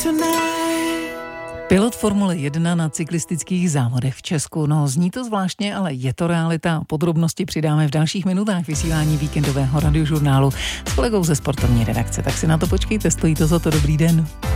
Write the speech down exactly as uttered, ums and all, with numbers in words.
Pilot Formule jedna na cyklistických závodech v Česku. No, zní to zvláštně, ale je to realita. Podrobnosti přidáme v dalších minutách vysílání víkendového radiožurnálu s kolegou ze sportovní redakce. Tak si na to počkejte, stojí to za to. Dobrý den.